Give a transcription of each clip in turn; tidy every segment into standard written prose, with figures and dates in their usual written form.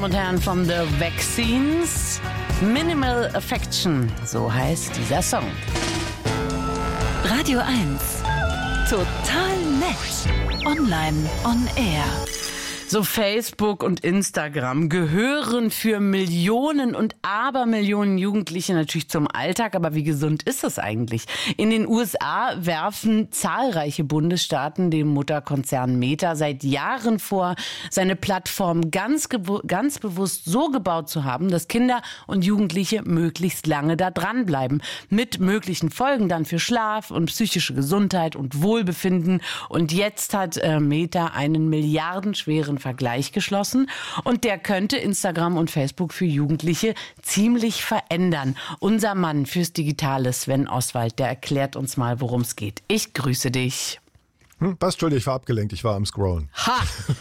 Und Herren von The Vaccines, Minimal Affection, so heißt dieser Song. Radio 1, total nett, online, on air. So Facebook und Instagram gehören für Millionen und Abermillionen Jugendliche natürlich zum Alltag. Aber wie gesund ist das eigentlich? In den USA werfen zahlreiche Bundesstaaten dem Mutterkonzern Meta seit Jahren vor, seine Plattform ganz bewusst so gebaut zu haben, dass Kinder und Jugendliche möglichst lange da dranbleiben. Mit möglichen Folgen dann für Schlaf und psychische Gesundheit und Wohlbefinden. Und jetzt hat Meta einen milliardenschweren Vergleich geschlossen und der könnte Instagram und Facebook für Jugendliche ziemlich verändern. Unser Mann fürs Digitale, Sven Oswald, der erklärt uns mal, worum es geht. Ich grüße dich. Was? Entschuldigung, ich war abgelenkt, ich war am Scrollen. Ha!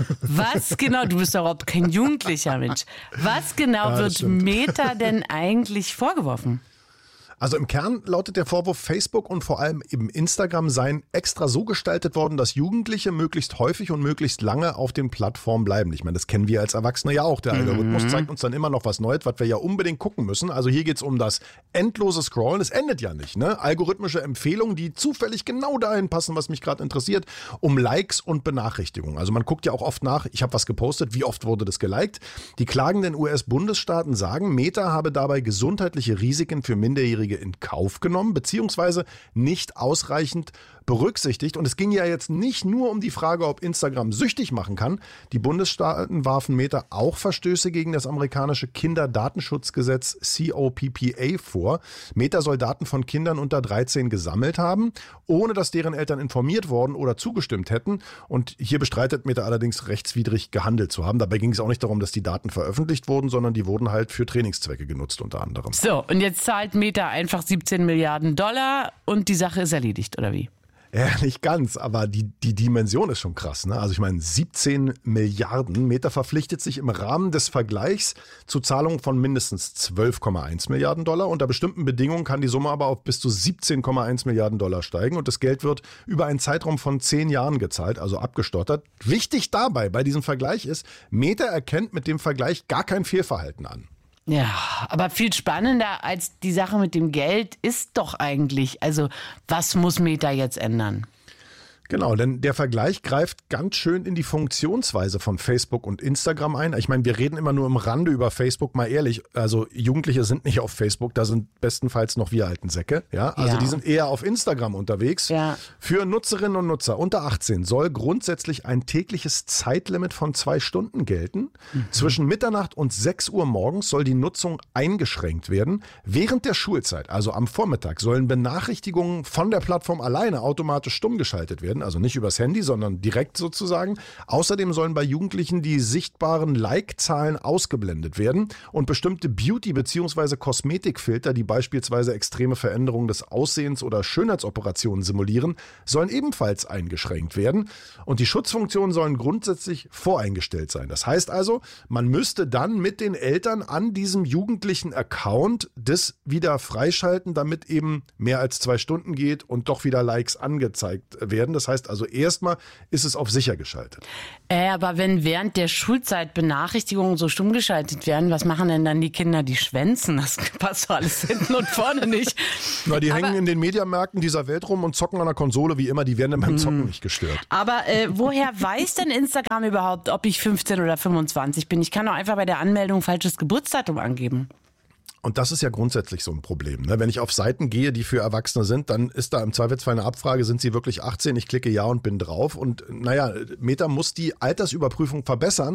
Was genau, du bist doch überhaupt kein Jugendlicher Mensch. Was genau wird Meta denn eigentlich vorgeworfen? Also im Kern lautet der Vorwurf, Facebook und vor allem eben Instagram seien extra so gestaltet worden, dass Jugendliche möglichst häufig und möglichst lange auf den Plattformen bleiben. Ich meine, das kennen wir als Erwachsene ja auch. Der Algorithmus zeigt uns dann immer noch was Neues, was wir ja unbedingt gucken müssen. Also hier geht's um das endlose Scrollen. Es endet ja nicht, ne? Algorithmische Empfehlungen, die zufällig genau dahin passen, was mich gerade interessiert, um Likes und Benachrichtigungen. Also man guckt ja auch oft nach, ich habe was gepostet, wie oft wurde das geliked? Die klagenden US-Bundesstaaten sagen, Meta habe dabei gesundheitliche Risiken für Minderjährige in Kauf genommen, beziehungsweise nicht ausreichend berücksichtigt. Und es ging ja jetzt nicht nur um die Frage, ob Instagram süchtig machen kann. Die Bundesstaaten warfen Meta auch Verstöße gegen das amerikanische Kinderdatenschutzgesetz COPPA vor. Meta soll Daten von Kindern unter 13 gesammelt haben, ohne dass deren Eltern informiert worden oder zugestimmt hätten. Und hier bestreitet Meta allerdings, rechtswidrig gehandelt zu haben. Dabei ging es auch nicht darum, dass die Daten veröffentlicht wurden, sondern die wurden halt für Trainingszwecke genutzt unter anderem. So, und jetzt zahlt Meta einfach 17 Milliarden Dollar und die Sache ist erledigt, oder wie? Ja, nicht ganz, aber die Dimension ist schon krass, ne? Also ich meine, 17 Milliarden. Meta verpflichtet sich im Rahmen des Vergleichs zu Zahlungen von mindestens 12,1 Milliarden Dollar. Unter bestimmten Bedingungen kann die Summe aber auf bis zu 17,1 Milliarden Dollar steigen. Und das Geld wird über einen Zeitraum von 10 Jahren gezahlt, also abgestottert. Wichtig dabei bei diesem Vergleich ist, Meta erkennt mit dem Vergleich gar kein Fehlverhalten an. Ja, aber viel spannender als die Sache mit dem Geld ist doch eigentlich, also was muss Meta jetzt ändern? Genau, denn der Vergleich greift ganz schön in die Funktionsweise von Facebook und Instagram ein. Ich meine, wir reden immer nur im Rande über Facebook, mal ehrlich. Also Jugendliche sind nicht auf Facebook, da sind bestenfalls noch wir alten Säcke. Ja? Also die sind eher auf Instagram unterwegs. Ja. Für Nutzerinnen und Nutzer unter 18 soll grundsätzlich ein tägliches Zeitlimit von 2 Stunden gelten. Zwischen Mitternacht und 6 Uhr morgens soll die Nutzung eingeschränkt werden. Während der Schulzeit, also am Vormittag, sollen Benachrichtigungen von der Plattform alleine automatisch stumm geschaltet werden. Also nicht übers Handy, sondern direkt sozusagen. Außerdem sollen bei Jugendlichen die sichtbaren Like-Zahlen ausgeblendet werden und bestimmte Beauty- bzw. Kosmetikfilter, die beispielsweise extreme Veränderungen des Aussehens oder Schönheitsoperationen simulieren, sollen ebenfalls eingeschränkt werden. Und die Schutzfunktionen sollen grundsätzlich voreingestellt sein. Das heißt also, man müsste dann mit den Eltern an diesem jugendlichen Account das wieder freischalten, damit eben mehr als 2 Stunden geht und doch wieder Likes angezeigt werden. Das heißt also, erstmal ist es auf sicher geschaltet. Aber wenn während der Schulzeit Benachrichtigungen so stumm geschaltet werden, was machen denn dann die Kinder, die schwänzen? Das passt doch alles hinten und vorne nicht. Na, die hängen in den Mediamärkten dieser Welt rum und zocken an der Konsole wie immer. Die werden dann beim Zocken nicht gestört. Aber woher weiß denn Instagram überhaupt, ob ich 15 oder 25 bin? Ich kann doch einfach bei der Anmeldung falsches Geburtsdatum angeben. Und das ist ja grundsätzlich so ein Problem. Ne? Wenn ich auf Seiten gehe, die für Erwachsene sind, dann ist da im Zweifelsfall eine Abfrage, sind sie wirklich 18? Ich klicke ja und bin drauf. Und naja, Meta muss die Altersüberprüfung verbessern.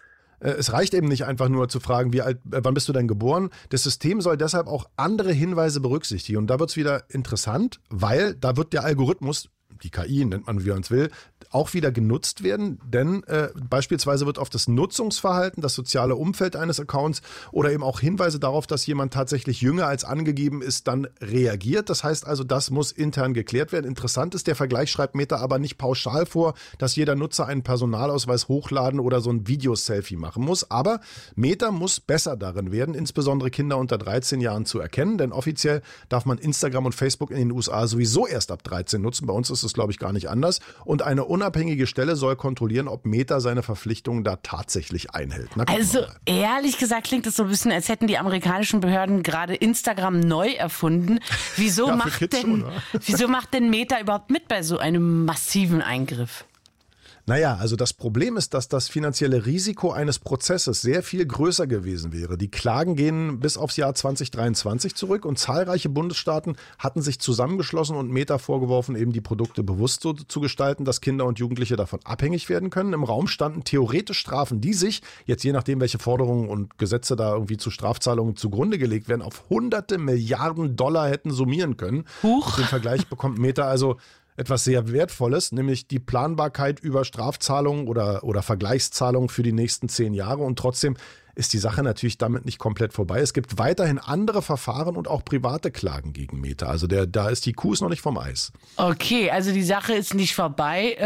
Es reicht eben nicht einfach nur zu fragen, wie alt, wann bist du denn geboren? Das System soll deshalb auch andere Hinweise berücksichtigen. Und da wird es wieder interessant, weil da wird der Algorithmus, die KI nennt man, wie man es will, auch wieder genutzt werden, denn beispielsweise wird auf das Nutzungsverhalten, das soziale Umfeld eines Accounts oder eben auch Hinweise darauf, dass jemand tatsächlich jünger als angegeben ist, dann reagiert. Das heißt also, das muss intern geklärt werden. Interessant ist, der Vergleich schreibt Meta aber nicht pauschal vor, dass jeder Nutzer einen Personalausweis hochladen oder so ein Videoselfie machen muss. Aber Meta muss besser darin werden, insbesondere Kinder unter 13 Jahren zu erkennen, denn offiziell darf man Instagram und Facebook in den USA sowieso erst ab 13 nutzen. Bei uns ist es, glaube ich, gar nicht anders. Und eine unabhängige Stelle soll kontrollieren, ob Meta seine Verpflichtungen da tatsächlich einhält. Also ehrlich gesagt klingt es so ein bisschen, als hätten die amerikanischen Behörden gerade Instagram neu erfunden. Wieso macht denn Meta überhaupt mit bei so einem massiven Eingriff? Naja, also das Problem ist, dass das finanzielle Risiko eines Prozesses sehr viel größer gewesen wäre. Die Klagen gehen bis aufs Jahr 2023 zurück und zahlreiche Bundesstaaten hatten sich zusammengeschlossen und Meta vorgeworfen, eben die Produkte bewusst so zu gestalten, dass Kinder und Jugendliche davon abhängig werden können. Im Raum standen theoretisch Strafen, die sich, jetzt je nachdem, welche Forderungen und Gesetze da irgendwie zu Strafzahlungen zugrunde gelegt werden, auf hunderte Milliarden Dollar hätten summieren können. Huch. Den Vergleich bekommt Meta also etwas sehr Wertvolles, nämlich die Planbarkeit über Strafzahlungen oder Vergleichszahlungen für die nächsten 10 Jahre. Und trotzdem ist die Sache natürlich damit nicht komplett vorbei. Es gibt weiterhin andere Verfahren und auch private Klagen gegen Meta. Also da ist die Kuh noch nicht vom Eis. Okay, also die Sache ist nicht vorbei.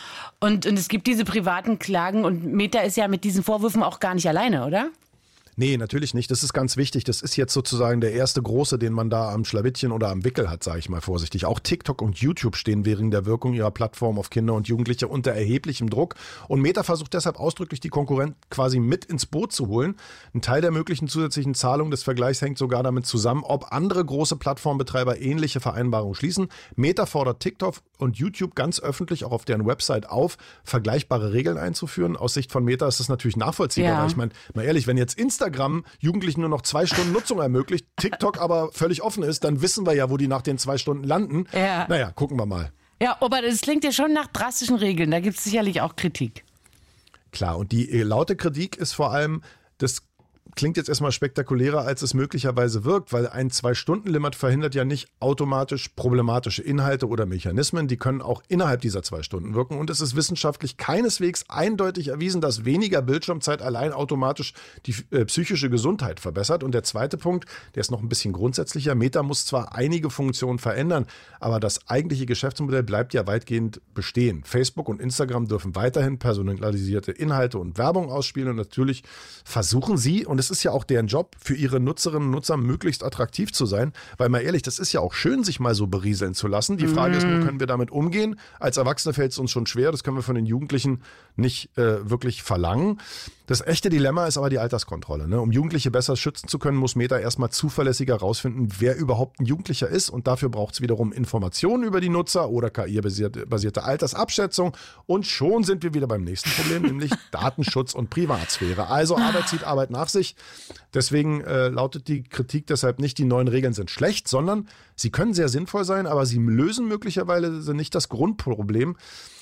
Und es gibt diese privaten Klagen und Meta ist ja mit diesen Vorwürfen auch gar nicht alleine, oder? Nee, natürlich nicht. Das ist ganz wichtig. Das ist jetzt sozusagen der erste große, den man da am Schlawittchen oder am Wickel hat, sage ich mal vorsichtig. Auch TikTok und YouTube stehen wegen der Wirkung ihrer Plattform auf Kinder und Jugendliche unter erheblichem Druck. Und Meta versucht deshalb ausdrücklich, die Konkurrenten quasi mit ins Boot zu holen. Ein Teil der möglichen zusätzlichen Zahlungen des Vergleichs hängt sogar damit zusammen, ob andere große Plattformbetreiber ähnliche Vereinbarungen schließen. Meta fordert TikTok und YouTube ganz öffentlich auch auf deren Website auf, vergleichbare Regeln einzuführen. Aus Sicht von Meta ist das natürlich nachvollziehbar. Ja. Ich meine, mal ehrlich, wenn jetzt Instagram Jugendlichen nur noch 2 Stunden Nutzung ermöglicht, TikTok aber völlig offen ist, dann wissen wir ja, wo die nach den 2 Stunden landen. Ja. Naja, gucken wir mal. Ja, aber das klingt ja schon nach drastischen Regeln. Da gibt es sicherlich auch Kritik. Klar, und die laute Kritik ist vor allem, das klingt jetzt erstmal spektakulärer, als es möglicherweise wirkt, weil ein 2-Stunden-Limit verhindert ja nicht automatisch problematische Inhalte oder Mechanismen, die können auch innerhalb dieser 2 Stunden wirken und es ist wissenschaftlich keineswegs eindeutig erwiesen, dass weniger Bildschirmzeit allein automatisch die psychische Gesundheit verbessert. Und der zweite Punkt, der ist noch ein bisschen grundsätzlicher, Meta muss zwar einige Funktionen verändern, aber das eigentliche Geschäftsmodell bleibt ja weitgehend bestehen. Facebook und Instagram dürfen weiterhin personalisierte Inhalte und Werbung ausspielen und natürlich versuchen sie, und es ist ja auch deren Job, für ihre Nutzerinnen und Nutzer möglichst attraktiv zu sein, weil mal ehrlich, das ist ja auch schön, sich mal so berieseln zu lassen. Die Frage ist nur, können wir damit umgehen? Als Erwachsene fällt es uns schon schwer, das können wir von den Jugendlichen nicht wirklich verlangen. Das echte Dilemma ist aber die Alterskontrolle. Ne? Um Jugendliche besser schützen zu können, muss Meta erstmal zuverlässiger herausfinden, wer überhaupt ein Jugendlicher ist. Und dafür braucht es wiederum Informationen über die Nutzer oder KI-basierte Altersabschätzung. Und schon sind wir wieder beim nächsten Problem, nämlich Datenschutz und Privatsphäre. Also Arbeit zieht Arbeit nach sich. Deswegen lautet die Kritik deshalb nicht, die neuen Regeln sind schlecht, sondern sie können sehr sinnvoll sein, aber sie lösen möglicherweise nicht das Grundproblem,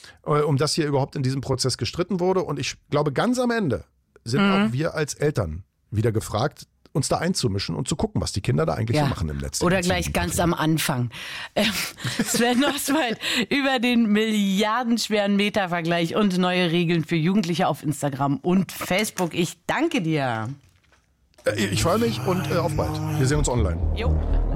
um das hier überhaupt in diesem Prozess gestritten wurde. Und ich glaube, ganz am Ende sind auch wir als Eltern wieder gefragt, uns da einzumischen und zu gucken, was die Kinder da eigentlich so machen im letzten Jahr. Oder gleich ganz am Anfang. Sven Oswald über den milliardenschweren Meta-Vergleich und neue Regeln für Jugendliche auf Instagram und Facebook. Ich danke dir. Ich freue mich und auf bald. Wir sehen uns online. Jo.